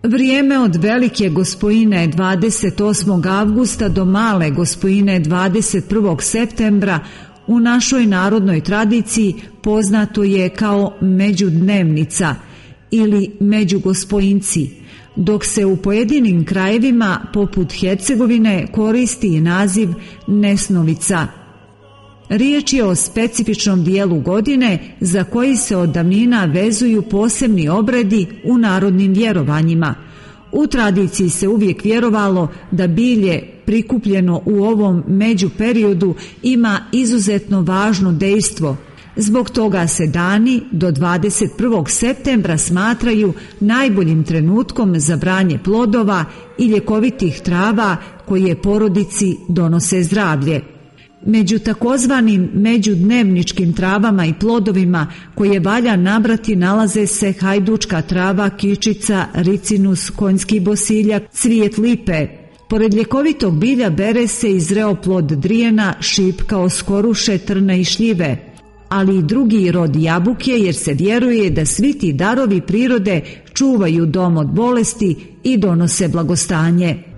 Vrijeme od Velike Gospojine 28. avgusta do Male Gospojine 21. septembra u našoj narodnoj tradiciji poznato je kao međudnevnica ili međugospojinci, dok se u pojedinim krajevima poput Hercegovine koristi i naziv nesnovica. Riječ je o specifičnom dijelu godine za koji se od davnina vezuju posebni obredi u narodnim vjerovanjima. U tradiciji se uvijek vjerovalo da bilje prikupljeno u ovom međuperiodu ima izuzetno važno dejstvo. Zbog toga se dani do 21. septembra smatraju najboljim trenutkom za branje plodova i ljekovitih trava koje porodici donose zdravlje. Među takozvanim međudnevničkim travama i plodovima koje valja nabrati nalaze se hajdučka trava, kičica, ricinus, konjski bosiljak, cvijet lipe. Pored ljekovitog bilja bere se i zreo plod drijena, šipka, oskoruše, trna i šljive, ali i drugi rod jabuke, jer se vjeruje da svi ti darovi prirode čuvaju dom od bolesti i donose blagostanje.